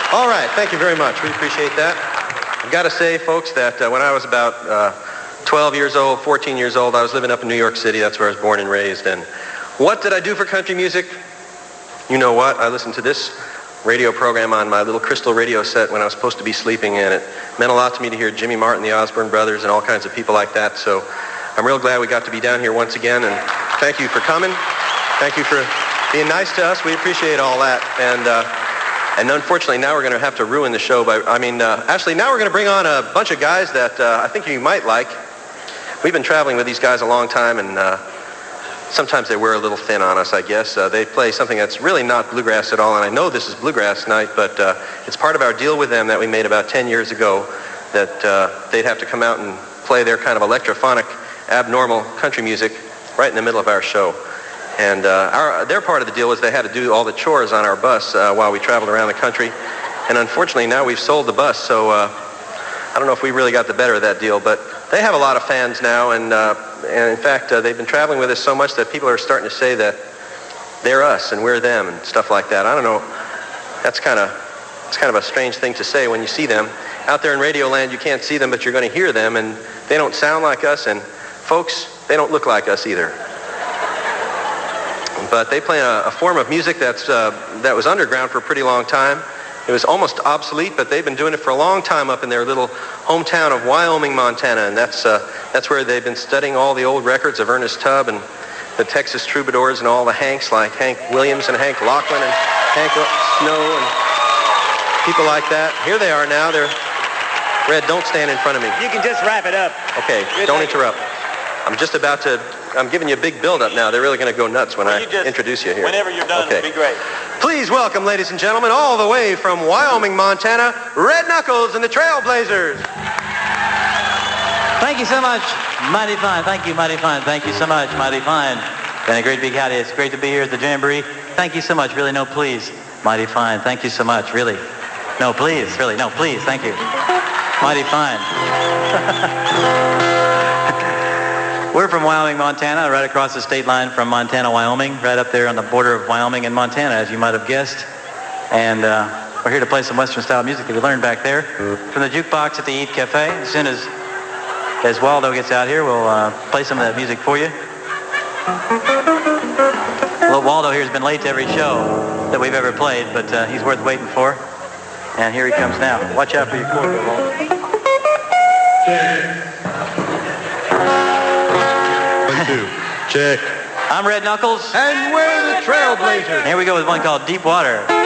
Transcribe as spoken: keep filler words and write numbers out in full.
All right, thank you very much. We appreciate that. I've got to say, folks, that uh, when I was about uh, twelve years old, fourteen years old, I was living up in New York City. That's where I was born and raised. And what did I do for country music? You know what? I listened to this radio program on my little crystal radio set when I was supposed to be sleeping, and it meant a lot to me to hear Jimmy Martin, the Osborne Brothers, and all kinds of people like that. So I'm real glad we got to be down here once again, and thank you for coming. Thank you for being nice to us. We appreciate all that. And uh, and unfortunately, now we're going to have to ruin the show by, I mean, uh, actually, now we're going to bring on a bunch of guys that uh, I think you might like. We've been traveling with these guys a long time, and uh, sometimes they wear a little thin on us, I guess. Uh, they play something that's really not bluegrass at all, and I know this is bluegrass night, but uh, it's part of our deal with them that we made about ten years ago, that uh, they'd have to come out and play their kind of electrophonic, abnormal country music right in the middle of our show. And uh, our, their part of the deal was they had to do all the chores on our bus uh, while we traveled around the country. And unfortunately, now we've sold the bus, so uh, I don't know if we really got the better of that deal, but they have a lot of fans now, and, uh, and in fact, uh, they've been traveling with us so much that people are starting to say that they're us and we're them and stuff like that. I don't know. That's kind of it's kind of a strange thing to say when you see them. Out there in Radio Land, you can't see them, but you're going to hear them, and they don't sound like us, and folks, they don't look like us either. But they play a, a form of music that's uh, that was underground for a pretty long time. It was almost obsolete, but they've been doing it for a long time up in their little hometown of Wyoming, Montana, and that's uh, that's where they've been studying all the old records of Ernest Tubb and the Texas Troubadours and all the Hanks, like Hank Williams and Hank Lachlan and Hank Snow and people like that. Here they are now. They're Red, don't stand in front of me. You can just wrap it up. Okay, Good don't night. interrupt. I'm just about to, I'm giving you a big build-up now. They're really going to go nuts when well, I just, introduce you here. Whenever you're done, okay. It'll be great. Please welcome, ladies and gentlemen, all the way from Wyoming, Montana, Red Knuckles and the Trailblazers. Thank you so much. Mighty fine. Thank you, mighty fine. Thank you so much, mighty fine. And a great big howdy. It's great to be here at the Jamboree. Thank you so much. Really, no, please. Mighty fine. Thank you so much. Really. No, please. Really. No, please. Thank you. Mighty fine. We're from Wyoming, Montana, right across the state line from Montana, Wyoming, right up there on the border of Wyoming and Montana, as you might have guessed. And uh, we're here to play some Western-style music that we learned back there from the jukebox at the Eat Cafe. As soon as, as Waldo gets out here, we'll uh, play some of that music for you. Well, Waldo here has been late to every show that we've ever played, but uh, he's worth waiting for. And here he comes now. Watch out for your cord, Waldo. One, two. Check. I'm Red Knuckles. And we're the Trailblazers. Here we go with one called Deep Water.